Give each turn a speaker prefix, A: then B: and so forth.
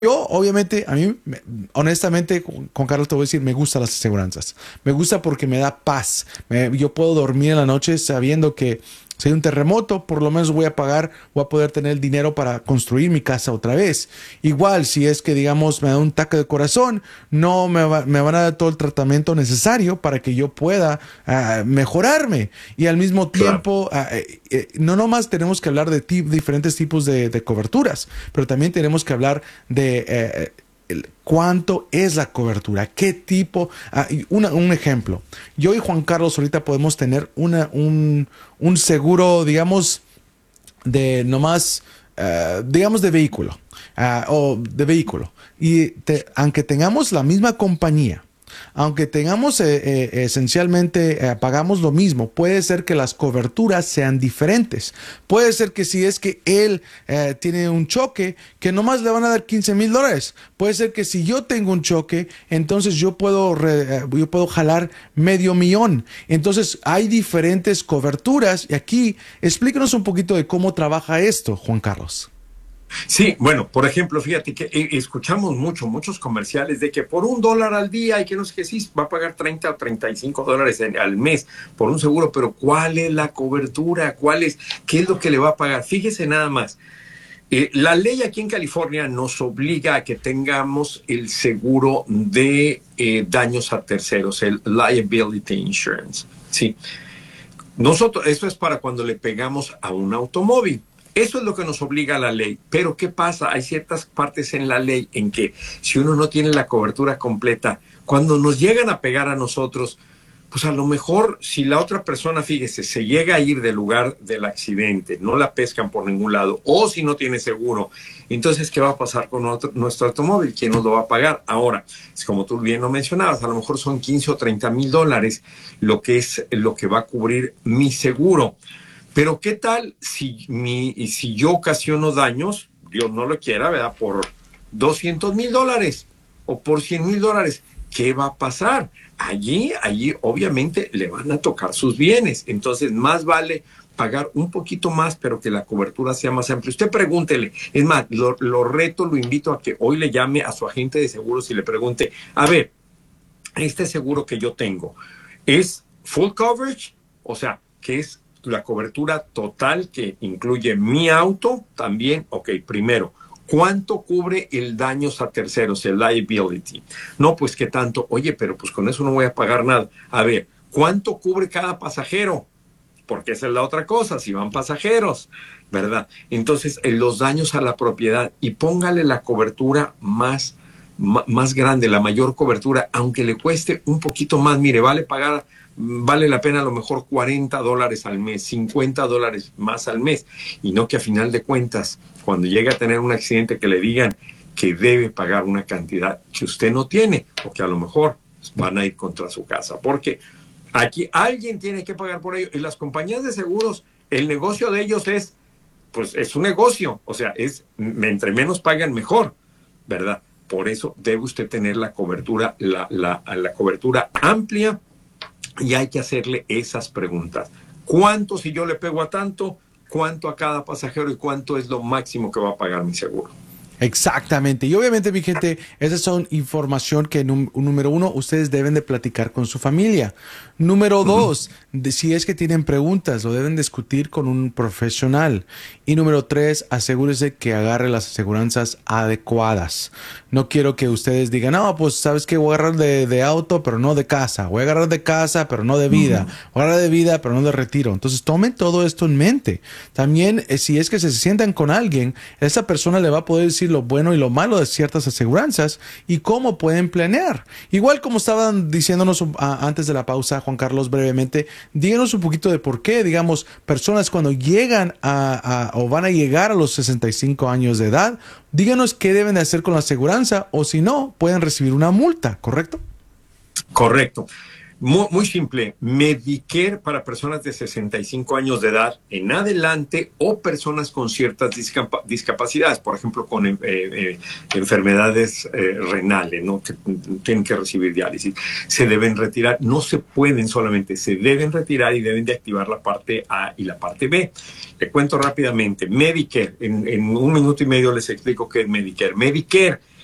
A: Yo, obviamente, honestamente, Juan Carlos, te voy a decir, me gustan las aseguranzas. Me gusta porque me da paz. Yo puedo dormir en la noche sabiendo que si hay un terremoto, por lo menos voy a poder tener el dinero para construir mi casa otra vez. Igual, si es que, digamos, me da un ataque de corazón, no me van a dar todo el tratamiento necesario para que yo pueda mejorarme. Y al mismo
B: Claro.
A: tiempo, no nomás tenemos que hablar de diferentes tipos de coberturas, pero también tenemos que hablar de cuánto es la cobertura, qué tipo. Un ejemplo, yo y Juan Carlos ahorita podemos tener un seguro, digamos, de nomás, digamos, de vehículo. Y aunque tengamos la misma compañía, aunque tengamos esencialmente, pagamos lo mismo, puede ser que las coberturas sean diferentes. Puede ser que si es que él tiene un choque, que nomás le van a dar $15,000. Puede ser que si yo tengo un choque, entonces yo puedo jalar medio millón. Entonces hay diferentes coberturas. Y aquí explícanos un poquito de cómo trabaja esto, Juan Carlos.
B: Sí, bueno, por ejemplo, fíjate que escuchamos muchos comerciales de que por $1 al día y que no sé qué, sí, va a pagar 30 o $35 al mes por un seguro, pero ¿cuál es la cobertura? ¿Qué es lo que le va a pagar? Fíjese nada más. La ley aquí en California nos obliga a que tengamos el seguro de daños a terceros, el liability insurance. Sí, nosotros, eso es para cuando le pegamos a un automóvil. Eso es lo que nos obliga a la ley. Pero ¿qué pasa? Hay ciertas partes en la ley en que si uno no tiene la cobertura completa, cuando nos llegan a pegar a nosotros, pues a lo mejor si la otra persona, fíjese, se llega a ir del lugar del accidente, no la pescan por ningún lado, o si no tiene seguro, entonces, ¿qué va a pasar con nuestro automóvil? ¿Quién nos lo va a pagar? Ahora, es como tú bien lo mencionabas, a lo mejor son 15 o $30,000 lo que va a cubrir mi seguro. Pero ¿qué tal si yo ocasiono daños, Dios no lo quiera, ¿verdad? Por $200,000 o por $100,000, ¿qué va a pasar? Allí obviamente le van a tocar sus bienes. Entonces, más vale pagar un poquito más, pero que la cobertura sea más amplia. Usted pregúntele, es más, lo invito a que hoy le llame a su agente de seguros y le pregunte, a ver, este seguro que yo tengo, ¿es full coverage? O sea, ¿qué es la cobertura total que incluye mi auto? También, ok, primero, ¿cuánto cubre el daños a terceros, el liability? No, pues qué tanto. Oye, pero pues con eso no voy a pagar nada. A ver, ¿cuánto cubre cada pasajero? Porque esa es la otra cosa, si van pasajeros, ¿verdad? Entonces, los daños a la propiedad, y póngale la cobertura más grande, la mayor cobertura, aunque le cueste un poquito más. Mire, vale la pena a lo mejor $40 al mes, $50 más al mes, y no que a final de cuentas, cuando llegue a tener un accidente, que le digan que debe pagar una cantidad que usted no tiene, o que a lo mejor van a ir contra su casa, porque aquí alguien tiene que pagar por ello, y las compañías de seguros, el negocio de ellos pues es un negocio, o sea, entre menos pagan mejor, ¿verdad? Por eso debe usted tener la cobertura, la cobertura amplia, y hay que hacerle esas preguntas. ¿Cuánto si yo le pego a tanto? ¿Cuánto a cada pasajero? ¿Y cuánto es lo máximo que va a pagar mi seguro?
A: Exactamente. Y obviamente, mi gente, esas son información que, número uno, ustedes deben de platicar con su familia. Número dos, si es que tienen preguntas, lo deben discutir con un profesional. Y número tres, asegúrese que agarre las aseguranzas adecuadas. No quiero que ustedes digan, no, pues sabes que voy a agarrar de auto, pero no de casa. Voy a agarrar de casa, pero no de vida. Voy a agarrar de vida, pero no de retiro. Entonces, tomen todo esto en mente. También, si es que se sientan con alguien, esa persona le va a poder decir lo bueno y lo malo de ciertas aseguranzas y cómo pueden planear. Igual como estaban diciéndonos antes de la pausa, Juan Carlos, brevemente, díganos un poquito de por qué, digamos, personas cuando llegan o van a llegar a los 65 años de edad, díganos qué deben de hacer con la aseguranza o si no, pueden recibir una multa, ¿correcto?
B: Correcto. Muy simple, Medicare para personas de 65 años de edad en adelante o personas con ciertas discapacidades, por ejemplo, con enfermedades renales, ¿no? Que tienen que recibir diálisis, se deben retirar, no se pueden solamente, se deben retirar y deben de activar la parte A y la parte B. Le cuento rápidamente, Medicare, en 1 minuto y medio les explico qué es Medicare. Medicare